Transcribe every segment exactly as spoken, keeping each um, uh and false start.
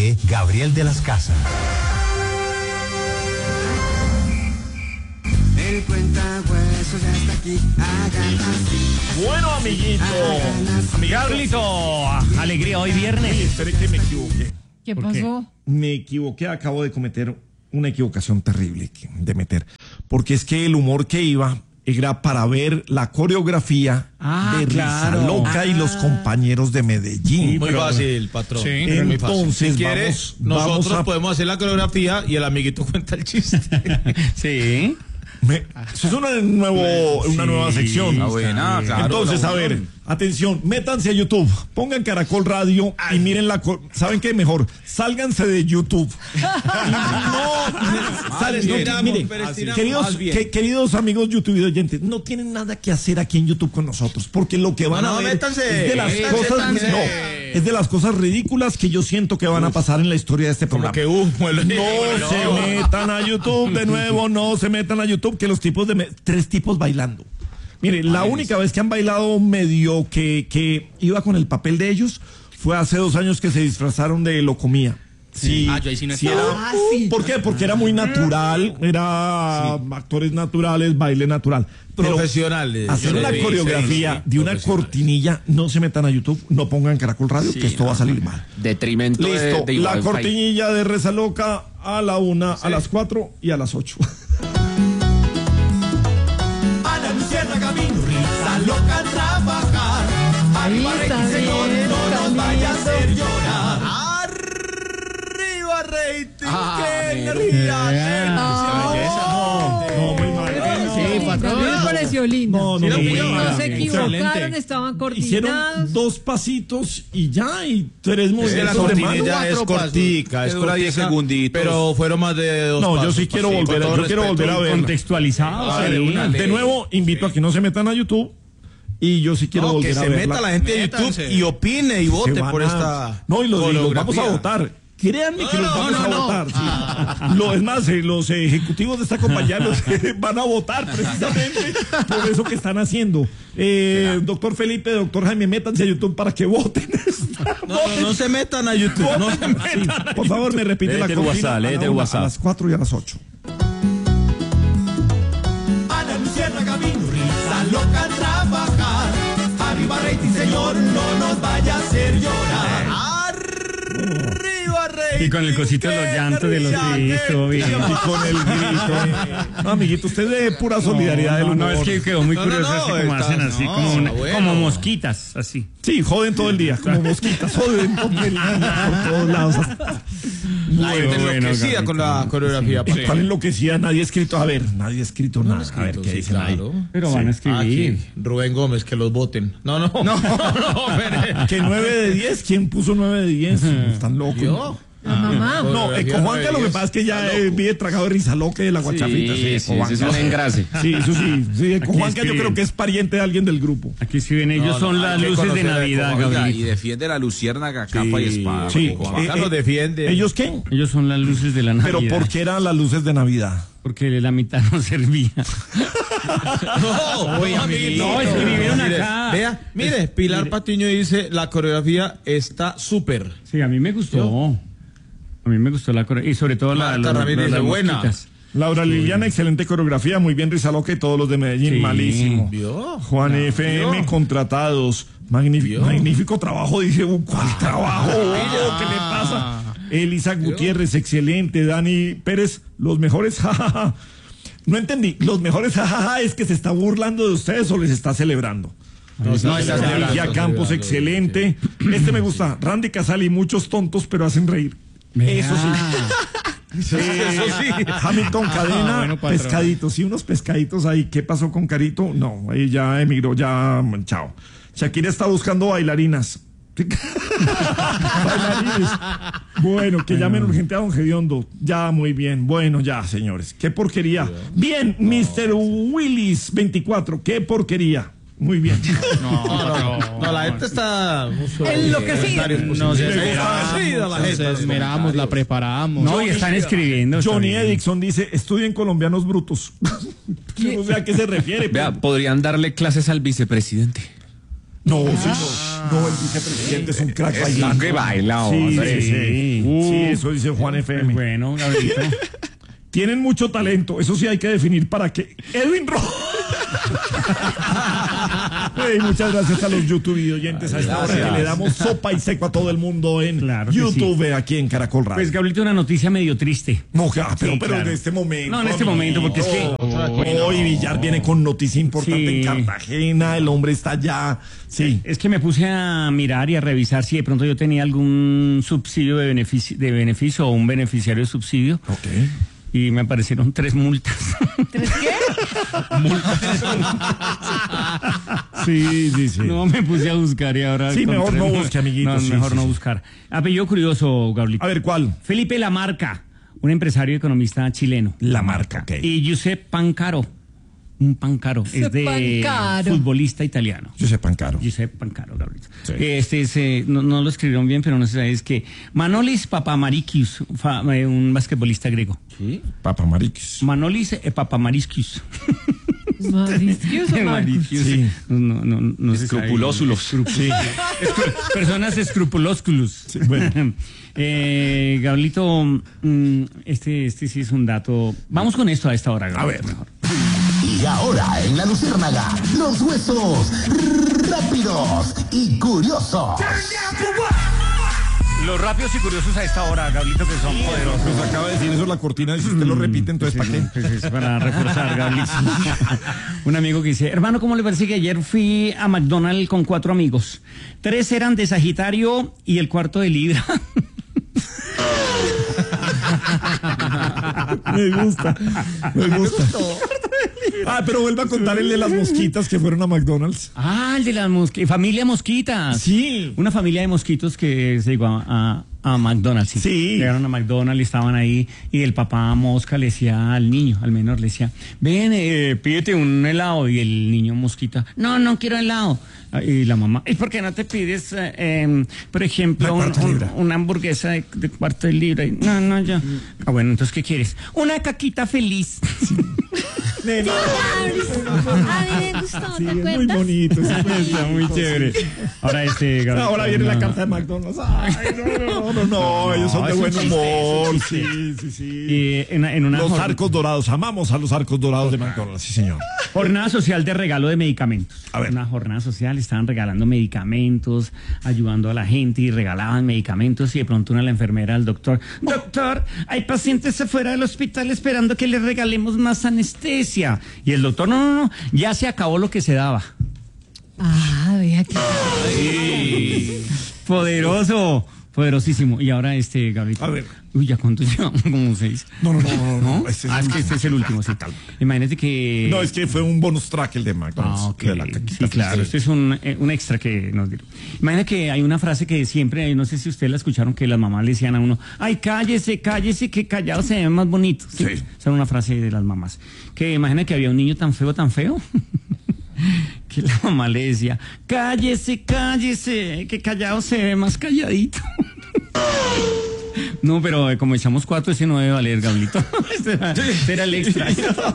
de Gabriel de las Casas. El cuentahuesos ya está aquí, hagan así. Bueno, amiguito. Carlito, alegría hoy viernes. Oye, espere que me equivoqué. ¿Qué ¿Por pasó? Me equivoqué, acabo de cometer una equivocación terrible que- de meter. Porque es que el humor que iba era para ver la coreografía Ah, de claro. Risa Loca y los compañeros de Medellín. Muy fácil, patrón. Sí, Muy fácil. entonces si quiere, vamos- nosotros vamos a- podemos hacer la coreografía y el amiguito cuenta el chiste. Sí. Me- eso es una, nuevo, una Sí, nueva sección. ah, buena, claro, Entonces, la a ver, unión. atención, métanse a YouTube, pongan Caracol Radio y miren la... co- ¿Saben qué? Mejor, sálganse de YouTube. no, salen, no, estiramos, miren, pero estiramos queridos, más bien. que- queridos amigos YouTube y oyentes, no tienen nada que hacer aquí en YouTube con nosotros, porque lo que van No, a no, ver métanse, es de las métanse, cosas... métanse. No, es de las cosas ridículas que yo siento que van a pasar en la historia de este Como programa. que humo. el- No se metan a YouTube de nuevo, no se metan a YouTube, que los tipos de... me- tres tipos bailando. Mire, la única vez que han bailado medio que, que iba con el papel de ellos fue hace dos años que se disfrazaron de Locomía. Sí, Ah, yo ahí sí no sí estaba. era- ¿Por qué? Porque era muy natural, era actores naturales, baile natural. Pero Profesionales. hacer Yo una le vi, coreografía sí, sí, de una profesionales. cortinilla, no se metan a YouTube, no pongan Caracol Radio, que esto va a salir mal. Detrimento de, Listo, de la igual cortinilla de Risa Loca a la una, a las cuatro y a las ocho. A la luciérnaga vino Risa Loca a trabajar. Arriba Ahí Rey, está señor, bien, no está nos vaya a lindo. hacer llorar. Arriba, rating. Ah, ¡Qué mira. energía! Ah. No, muy mal. Sí, patrón. Me pareció linda. No, no, no, Sí, muy no, mal. No se equivocaron, Excelente. estaban Hicieron coordinados. dos pasitos y ya, y tres Es que la movimientos de mano. cortinilla es Cuatro pasos. cortica, es Que dura diez cortica, segunditos. pero fueron más de dos No, yo pasos, sí quiero sí, con volver, todo yo quiero respeto. volver a ver. Contextualizado. Ah, sí. de una. De nuevo, invito a que no se metan a YouTube y yo sí quiero No, volver que a se verla. meta la gente de YouTube Métanse. y opine y Se vote van por a- esta No, y los, y los vamos a coreografía. votar. Créanme que No, los no, vamos no, a no. votar. sí. Lo, es más, eh, los ejecutivos de esta compañía los, van a votar precisamente por eso que están haciendo. Eh, doctor Felipe, doctor Jaime, métanse a YouTube para que voten. No, no, no se metan a YouTube. No se metan. Sí, por favor, me repite Léete la el cortina WhatsApp, a la léete el una, WhatsApp. a las cuatro y a las ocho. A la luciérnaga vino Risa Loca a trabajar. Arriba Rey, señor, no nos vaya a hacer llorar. Arriba, rey. Y con el cosito de los llantos de los sí, estuvo bien. Y con el grito. No, amiguito, usted es de pura solidaridad del No, humor. no, es que quedó muy No, no, curioso no, así como está- hacen así, no, como, una- bueno. como mosquitas, así. Sí, joden todo el día, como mosquitas, joden por todos lados. La gente Bueno, enloquecida Carlito, con la coreografía. ¿Y cuál enloquecía? Nadie ha escrito. A ver, nadie ha escrito nada. A ver, ¿qué Sí, dicen ahí? claro. Pero van a escribir. Aquí, Rubén Gómez, que los voten. No, no. No, no, espere. Que nueve de diez, ¿quién puso nueve de diez? Están locos. Yo. La mamá. No, eh, con Juanca lo que pasa es que ya eh, vive tragado de risa loca y de la guachafita. Sí, sí, con eso es Juanca. un engrase. Sí, eso sí. sí con Aquí Juanca yo escriben. creo que es pariente de alguien del grupo. Aquí escriben, ellos No, son no, las hay que luces de conocer a Navidad, Oiga, Oiga, y Gabriel. defiende la luciérnaga capa y espada. Sí. porque Juanca Eh, los eh, defiende. ¿Ellos qué? Ellos son las luces de la Navidad. Pero ¿por qué eran las luces de Navidad? Porque la mitad no servía. No, oye, amiguito. No, escribieron Mire, acá. Vea, mire, Pilar Mire. Patiño dice, la coreografía está súper. Sí, a mí me gustó. A mí me gustó la coreografía. Y sobre todo la, Marta la, Ramírez, las buena. mosquitas. Laura Liliana, excelente coreografía, muy bien Risa Loca y todos los de Medellín, Sí. malísimo. ¿Vio? Juan No, F M ¿vio? contratados, magnífico, ¿Vio? magnífico trabajo, dice, uh, ¿cuál trabajo? ¿Qué le pasa? Elisa Gutiérrez, excelente, Dani Pérez, los mejores, jajaja. No entendí, los mejores, jajaja, es que se está burlando de ustedes o les está celebrando. No, está Ligia celebrando, Campos, celebrando. excelente. Este me gusta, Randy Casali, muchos tontos, pero hacen reír. Eso sí. Eso sí. Hamilton Cadena, bueno, patrón. pescaditos, sí, unos pescaditos ahí. ¿Qué pasó con Carito? No, ahí ya emigró, ya, mm, chao. Shakira está buscando bailarinas. Bailarines. Bueno, que llamen urgente a don Gediondo. Ya, muy bien. Bueno, ya, señores. Qué porquería. Bien, mister Willis veinticuatro. Qué porquería. Muy bien. No, la gente está... Enloquecida. No, se Nos esmeramos, la preparamos. No, y están escribiendo. está Johnny bien. Edison dice, estudien colombianos brutos. Yo no sé a qué se refiere. Vea, pero- podrían darle clases al vicepresidente. No, sí, no. No, el vicepresidente es un crack Es bailando. que baila, Sí, hombre. sí, sí. Uh, Sí, eso dice Juan F M. Bueno, Gabrielito. Tienen mucho talento, eso sí hay que definir para qué. Edwin Rojo. Hey, muchas gracias a los YouTube y oyentes a esta hora que le damos sopa y seco a todo el mundo en Claro que YouTube, aquí en Caracol Radio. Pues, Gabrielito, una noticia medio triste. No, ja, pero, Sí, pero claro. en este momento. No, en este momento, porque es que- Hoy Villar viene con noticia importante Sí. en Cartagena, el hombre está allá. Sí. Es que me puse a mirar y a revisar si de pronto yo tenía algún subsidio de beneficio, de beneficio o un beneficiario de subsidio. Ok. Y me aparecieron tres multas. ¿Tres qué? Sí, sí, sí. No, me puse a buscar y ahora... Sí, mejor encontré- no busque, amiguito, No, sí, mejor sí, no sí. buscar. Apellido curioso, Gabrielito. A ver, ¿cuál? Felipe Lamarca, un empresario y economista chileno. Lamarca, ok. Y Giuseppe Pancaro, un Pancaro, es de Pancaro. futbolista italiano. Yo sé Pancaro. Giuseppe Pancaro, Gabrielito. Sí. Este es, eh, no, no lo escribieron bien, pero no sé, es que Manolis Papamarikius, fa- eh, un basquetbolista griego. Papa Mariquis. Manolis eh, Papamarikius. Marisquios o Marcos. Maricius. Sí. No, no, no, no se Escrupulósulos. sabe. Sí. Escru- Personas escrupulósculos. bueno. eh, Gablito, mm, este, este sí es un dato. Vamos con esto a esta hora, Gablito, A ver. mejor. Y ahora en la Luciérnaga, los huesos rápidos y curiosos. Los rápidos y curiosos a esta hora, Gablito, que son poderosos. Pues acaba de decir eso la cortina y si usted lo repite, entonces ¿para qué? Pues es para reforzar, Gablito. Un amigo que dice, hermano, ¿cómo le parece que ayer fui a McDonald's con cuatro amigos? Tres eran de Sagitario y el cuarto de Libra. Me gusta, me gusta. Ah, pero vuelva a contar el de las mosquitas que fueron a McDonald's. Ah, el de la mosqui- familia Mosquitas. Sí. Una familia de mosquitos que se llegó a, a- a McDonald's. Sí. Sí. Llegaron a McDonald's y estaban ahí y el papá mosca le decía al niño, al menor, le decía, ven, eh, pídete un helado. Y el niño mosquita, no, no quiero helado. Ah, Y la mamá, ¿y por qué no te pides, eh, em, por ejemplo, La un- cuarta un- libra. una hamburguesa de, de cuarto de libra? Y, no, no, yo. Ah, bueno, entonces, ¿qué quieres? Una caquita feliz. A mí me gustó, Sí, ¿te es muy acuerdas? bonito. es muy Está muy bonito, chévere. sí. Ahora este, Gabriel, Ahora viene la no. carta de McDonald's. Ay, no, no, no, no, ellos son de es un buen chiste, humor. es un chiste. Sí, sí, sí. Eh, en, en una Los jor- arcos dorados, amamos a los arcos dorados de McDonald's, sí, señor. jornada social de regalo de medicamentos. A ver. Una jornada social, estaban regalando medicamentos, ayudando a la gente y regalaban medicamentos y de pronto una la enfermera al doctor, doctor, hay pacientes afuera del hospital esperando que les regalemos más anestesia. Y el doctor, no, no, no, ya se acabó lo que se daba. Ah, vea que... Poderoso, poderosísimo. Y ahora este, Gabriel. A ver. Uy, ¿ya cuántos llevamos? Como seis. No, no, no, no, no. Este es Ah, es un- que este es el último, sí. Imagínate que... No, es que fue un bonus track el de McDonald's. Ah, ok. de la caquita. Sí, claro. Este es un, eh, un extra que nos dieron. Imagina que hay una frase que siempre, no sé si ustedes la escucharon, que las mamás le decían a uno, ay, cállese, cállese, que callado se ve más bonito. Sí. Sí. Esa era una frase de las mamás. Que imagina que había un niño tan feo, tan feo, que la mamá le decía, cállese, cállese, que callado se ve más calladito. No, pero eh, como echamos cuatro, ese no debe valer, Gablito. Este era, este era el extra.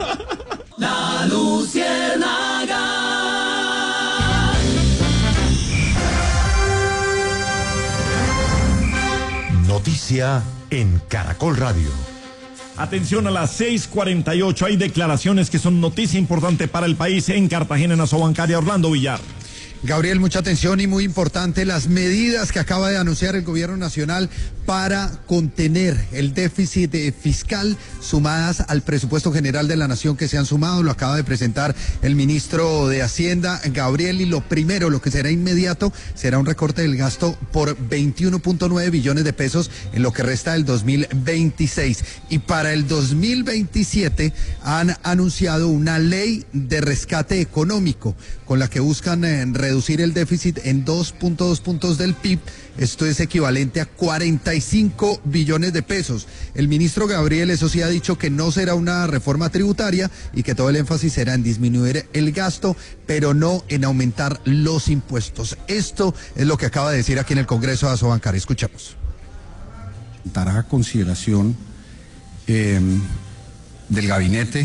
Noticia en Caracol Radio. Atención a las seis cuarenta y ocho. Hay declaraciones que son noticia importante para el país en Cartagena, en Asobancaria. Orlando Villar. Gabriel, mucha atención y muy importante las medidas que acaba de anunciar el gobierno nacional para contener el déficit eh, fiscal sumadas al presupuesto general de la nación que se han sumado. Lo acaba de presentar el ministro de Hacienda, Gabriel, y lo primero, lo que será inmediato, será un recorte del gasto por veintiuno punto nueve billones de pesos en lo que resta del dos mil veintiséis. Y para el dos mil veintisiete han anunciado una ley de rescate económico con la que buscan eh, reducir el déficit en dos punto dos puntos del P I B. Esto es equivalente a cuarenta y cinco billones de pesos. El ministro Gabriel, eso sí, ha dicho que no será una reforma tributaria y que todo el énfasis será en disminuir el gasto, pero no en aumentar los impuestos. Esto es lo que acaba de decir aquí en el Congreso de Asobancaria. Escuchemos. Dará a consideración eh, del gabinete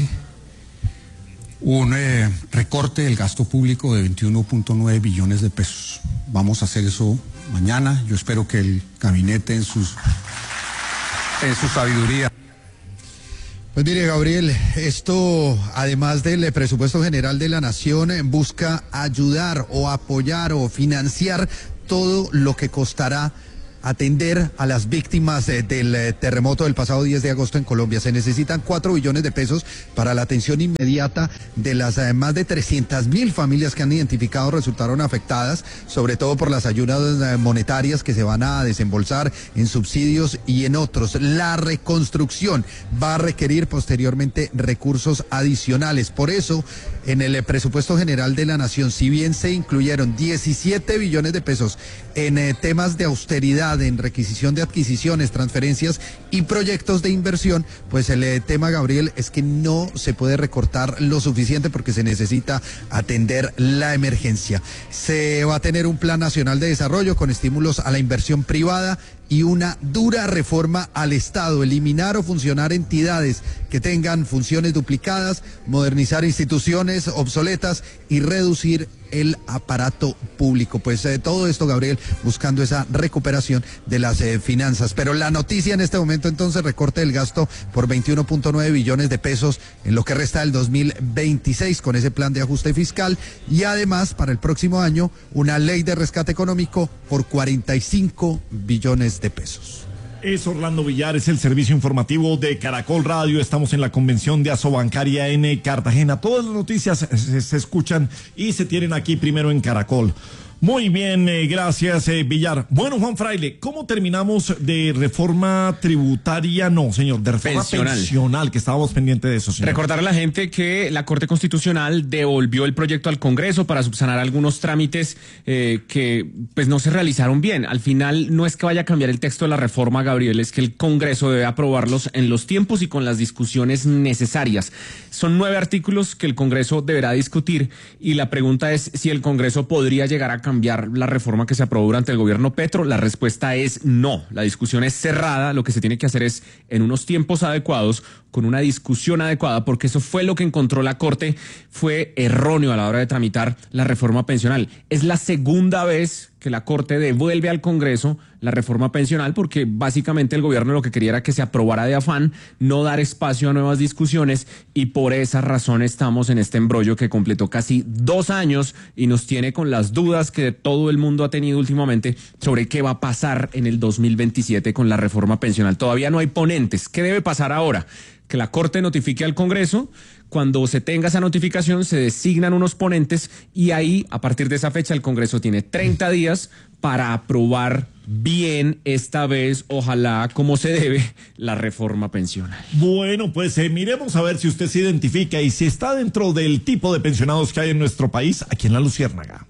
un eh, recorte del gasto público de veintiuno punto nueve billones de pesos. vamos a hacer eso mañana. Yo espero que el gabinete en sus en su sabiduría. Pues mire, Gabriel, esto, además del presupuesto general de la Nación, busca ayudar o apoyar o financiar todo lo que costará atender a las víctimas eh, del eh, terremoto del pasado diez de agosto en Colombia. Se necesitan cuatro billones de pesos para la atención inmediata de las eh, más de trescientas mil familias que han identificado resultaron afectadas, sobre todo por las ayudas eh, monetarias que se van a desembolsar en subsidios y en otros. La reconstrucción va a requerir posteriormente recursos adicionales. Por eso, en el eh, presupuesto general de la Nación, si bien se incluyeron diecisiete billones de pesos en eh, temas de austeridad, en requisición de adquisiciones, transferencias y proyectos de inversión, pues el eh, tema, Gabriel, es que no se puede recortar lo suficiente porque se necesita atender la emergencia. Se va a tener un plan nacional de desarrollo con estímulos a la inversión privada y una dura reforma al Estado, eliminar o funcionar entidades que tengan funciones duplicadas, modernizar instituciones obsoletas y reducir el aparato público. Pues eh, todo esto, Gabriel, buscando esa recuperación de las eh, finanzas. Pero la noticia en este momento, entonces, recorte del gasto por veintiuno punto nueve billones de pesos en lo que resta del dos mil veintiséis con ese plan de ajuste fiscal, y además para el próximo año una ley de rescate económico por cuarenta y cinco billones de pesos. Es Orlando Villar, es el servicio informativo de Caracol Radio. Estamos en la convención de Asobancaria en Cartagena. Todas las noticias se, se escuchan y se tienen aquí primero en Caracol. Muy bien, eh, gracias, eh, Villar. Bueno, Juan Fraile, ¿cómo terminamos de reforma tributaria? No, señor, de reforma pensional, pensional que estábamos pendientes de eso, señor. Recordar a la gente que la Corte Constitucional devolvió el proyecto al Congreso para subsanar algunos trámites eh, que pues no se realizaron bien. Al final no es que vaya a cambiar el texto de la reforma, Gabriel, es que el Congreso debe aprobarlos en los tiempos y con las discusiones necesarias. Son nueve artículos que el Congreso deberá discutir y la pregunta es si el Congreso podría llegar a cambiar la reforma que se aprobó durante el gobierno Petro. La respuesta es no. La discusión es cerrada. Lo que se tiene que hacer es en unos tiempos adecuados, con una discusión adecuada, porque eso fue lo que encontró la Corte. Fue erróneo a la hora de tramitar la reforma pensional. Es la segunda vez que la Corte devuelve al Congreso la reforma pensional porque básicamente el gobierno lo que quería era que se aprobara de afán, no dar espacio a nuevas discusiones, y por esa razón estamos en este embrollo que completó casi dos años y nos tiene con las dudas que todo el mundo ha tenido últimamente sobre qué va a pasar en el dos mil veintisiete con la reforma pensional. Todavía no hay ponentes. ¿Qué debe pasar ahora? Que la Corte notifique al Congreso. Cuando se tenga esa notificación, se designan unos ponentes y ahí, a partir de esa fecha, el Congreso tiene treinta días para aprobar bien, esta vez, ojalá, como se debe, la reforma pensional. Bueno, pues eh, miremos a ver si usted se identifica y si está dentro del tipo de pensionados que hay en nuestro país, aquí en La Luciérnaga.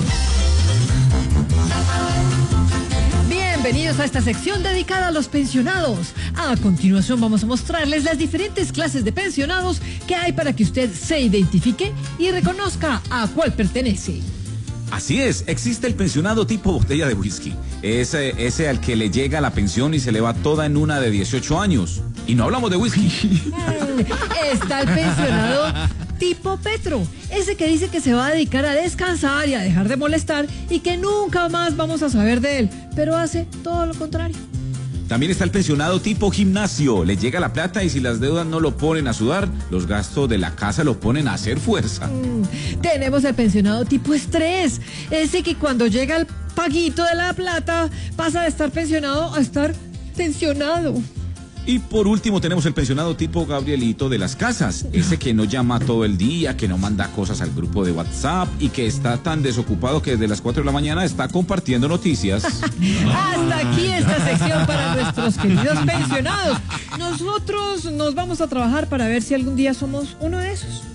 Bienvenidos a esta sección dedicada a los pensionados. A continuación vamos a mostrarles las diferentes clases de pensionados que hay para que usted se identifique y reconozca a cuál pertenece. Así es, existe el pensionado tipo botella de whisky. Ese, ese al que le llega la pensión y se le va toda en una de dieciocho años. Y no hablamos de whisky. Está el pensionado tipo Petro, ese que dice que se va a dedicar a descansar y a dejar de molestar y que nunca más vamos a saber de él, pero hace todo lo contrario. También está el pensionado tipo gimnasio. Le llega la plata y si las deudas no lo ponen a sudar, los gastos de la casa lo ponen a hacer fuerza. Mm, tenemos el pensionado tipo estrés, ese que cuando llega el paguito de la plata pasa de estar pensionado a estar tensionado. Y por último tenemos el pensionado tipo Gabrielito de las casas, ese que no llama todo el día, que no manda cosas al grupo de WhatsApp y que está tan desocupado que desde las cuatro de la mañana está compartiendo noticias. Hasta aquí esta sección para nuestros queridos pensionados. Nosotros nos vamos a trabajar para ver si algún día somos uno de esos.